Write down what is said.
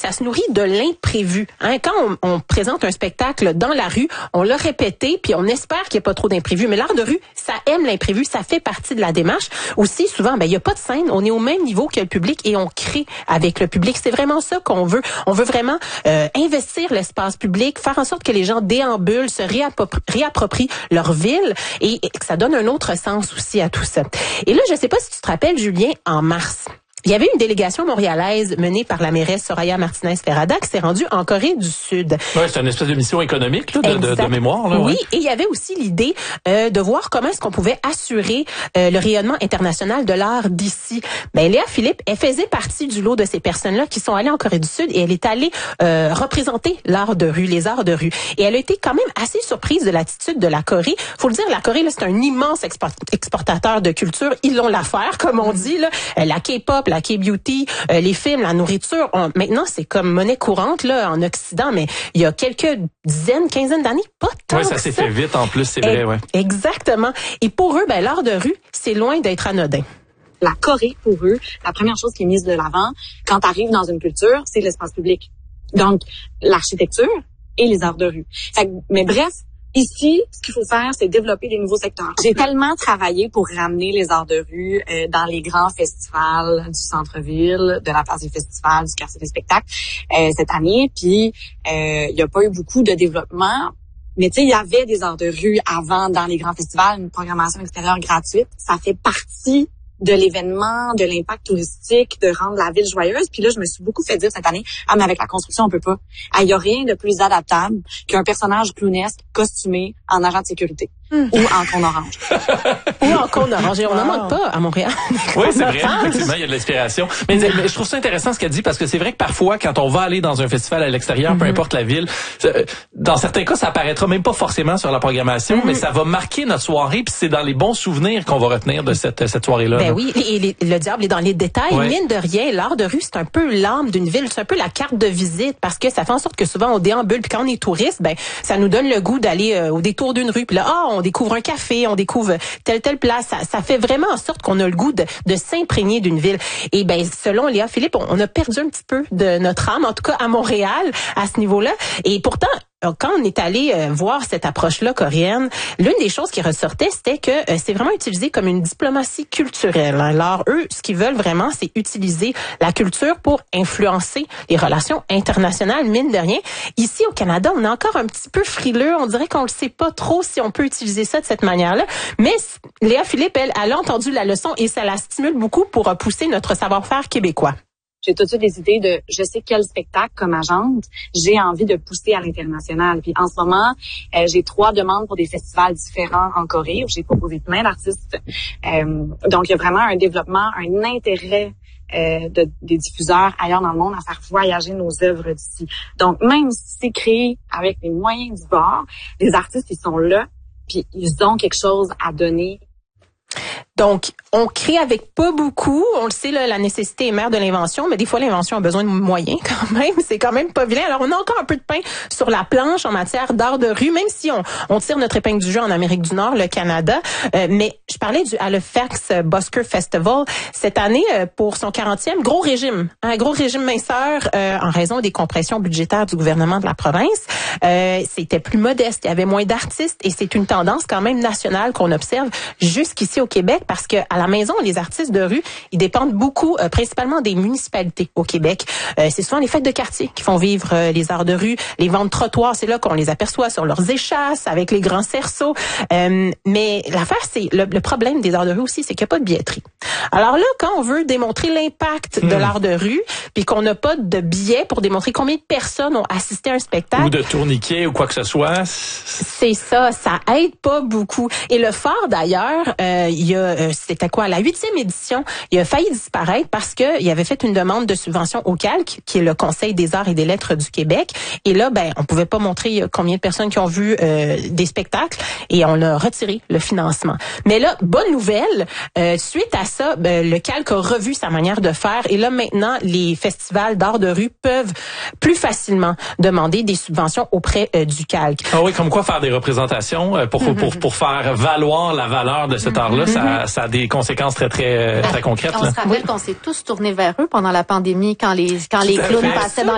ça se nourrit de l'imprévu. Hein, quand on présente un spectacle dans la rue, on l'a répété, puis on espère qu'il n'y ait pas trop d'imprévus. Mais l'art de rue, ça aime l'imprévu, ça fait partie de la démarche. Aussi, souvent, il n'y a pas de scène, on est au même niveau que le public et on crée avec le public. C'est vraiment ça qu'on veut. On veut vraiment investir l'espace public, faire en sorte que les gens déambulent, se réapproprient leur ville et que ça donne un autre sens aussi à tout ça. Et là, je sais pas si tu te rappelles, Julien, en mars, il y avait une délégation montréalaise menée par la mairesse Soraya Martinez-Ferrada qui s'est rendue en Corée du Sud. Ouais, c'est une espèce de mission économique là, de mémoire. Là, oui, et il y avait aussi l'idée de voir comment est-ce qu'on pouvait assurer le rayonnement international de l'art d'ici. Ben Léa Philippe, elle faisait partie du lot de ces personnes-là qui sont allées en Corée du Sud et elle est allée représenter l'art de rue, les arts de rue. Et elle a été quand même assez surprise de l'attitude de la Corée. Faut le dire, la Corée, là, c'est un immense exportateur de culture. Ils ont l'affaire, comme on dit, là. La K-pop, la K-beauty, les films, la nourriture. Maintenant, c'est comme monnaie courante là en Occident, mais il y a quelques quinzaine d'années, pas tant. Oui, ça s'est fait vite en plus, c'est vrai, ouais. Exactement. Et pour eux, ben l'art de rue, c'est loin d'être anodin. La Corée, pour eux, la première chose qui est mise de l'avant quand tu arrives dans une culture, c'est l'espace public. Donc, l'architecture et les arts de rue. Mais bref, ici, ce qu'il faut faire, c'est développer des nouveaux secteurs. J'ai tellement travaillé pour ramener les arts de rue dans les grands festivals du centre-ville, de la place des festivals, du quartier des spectacles cette année. Puis, il n'y a pas eu beaucoup de développement. Mais tu sais, il y avait des arts de rue avant dans les grands festivals, une programmation extérieure gratuite. Ça fait partie de l'événement, de l'impact touristique, de rendre la ville joyeuse. Puis là, je me suis beaucoup fait dire cette année, mais avec la construction, on peut pas. Il y a rien de plus adaptable qu'un personnage clownesque costumé en agent de sécurité. Ou en cône orange. Ou en cône orange. Et on n'en manque pas à Montréal. Oui, c'est vrai. Effectivement, il y a de l'inspiration. Mais je trouve ça intéressant ce qu'elle dit parce que c'est vrai que parfois, quand on va aller dans un festival à l'extérieur, peu importe la ville, dans certains cas, ça apparaîtra même pas forcément sur la programmation, mais ça va marquer notre soirée puis c'est dans les bons souvenirs qu'on va retenir de cette soirée-là. Ben oui, et le diable est dans les détails. Ouais. Mine de rien, l'art de rue, c'est un peu l'âme d'une ville. C'est un peu la carte de visite parce que ça fait en sorte que souvent on déambule puis quand on est touriste, ben ça nous donne le goût d'aller au détour d'une rue puis là, on découvre un café, on découvre telle place. Ça fait vraiment en sorte qu'on a le goût de s'imprégner d'une ville. Et ben selon Léa Philippe, on a perdu un petit peu de notre âme, en tout cas à Montréal, à ce niveau-là. Et pourtant, quand on est allé voir cette approche-là coréenne, l'une des choses qui ressortait, c'était que c'est vraiment utilisé comme une diplomatie culturelle. Alors, eux, ce qu'ils veulent vraiment, c'est utiliser la culture pour influencer les relations internationales, mine de rien. Ici, au Canada, on est encore un petit peu frileux. On dirait qu'on ne sait pas trop si on peut utiliser ça de cette manière-là. Mais Léa Philippe, elle a entendu la leçon et ça la stimule beaucoup pour pousser notre savoir-faire québécois. J'ai tout de suite des idées de je sais quel spectacle comme agente j'ai envie de pousser à l'international. Puis en ce moment, j'ai 3 demandes pour des festivals différents en Corée où j'ai proposé plein d'artistes. Donc il y a vraiment un développement, un intérêt des diffuseurs ailleurs dans le monde à faire voyager nos œuvres d'ici. Donc même si c'est créé avec les moyens du bord, les artistes ils sont là puis ils ont quelque chose à donner. Donc, on crée avec pas beaucoup. On le sait, là, la nécessité est mère de l'invention, mais des fois, l'invention a besoin de moyens quand même. C'est quand même pas vilain. Alors, on a encore un peu de pain sur la planche en matière d'art de rue, même si on tire notre épingle du jeu en Amérique du Nord, le Canada. Mais je parlais du Halifax Busker Festival. Cette année, pour son 40e, gros régime. Un gros régime minceur en raison des compressions budgétaires du gouvernement de la province. C'était plus modeste. Il y avait moins d'artistes et c'est une tendance quand même nationale qu'on observe jusqu'ici au Québec parce que à la maison, les artistes de rue, ils dépendent beaucoup, principalement des municipalités au Québec. C'est souvent les fêtes de quartier qui font vivre les arts de rue, les ventes trottoirs, c'est là qu'on les aperçoit sur leurs échasses avec les grands cerceaux. Mais l'affaire, c'est le problème des arts de rue aussi, c'est qu'il n'y a pas de billetterie. Alors là, quand on veut démontrer l'impact de l'art de rue, puis qu'on n'a pas de billets pour démontrer combien de personnes ont assisté à un spectacle, ou de tourniquet ou quoi que ce soit, c'est ça aide pas beaucoup. Et le phare d'ailleurs, il y a c'était quoi, la 8e édition, il a failli disparaître parce que il avait fait une demande de subvention au Calque, qui est le Conseil des arts et des lettres du Québec. Et là, on pouvait pas montrer combien de personnes qui ont vu des spectacles et on a retiré le financement. Mais là, bonne nouvelle, suite à ça, le Calque a revu sa manière de faire et là maintenant, les festivals d'art de rue peuvent plus facilement demander des subventions auprès du Calque. Ah oui, comme quoi faire des représentations pour faire valoir la valeur de cet art-là, ça a des conséquences très concrètes. On se rappelle qu'on s'est tous tournés vers eux pendant la pandémie quand les clowns passaient dans